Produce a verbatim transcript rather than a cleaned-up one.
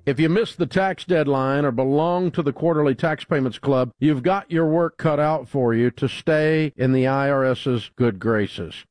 If you missed the tax deadline or belong to the Quarterly Tax Payments Club, you've got your work cut out for you to stay in the IRS's good graces.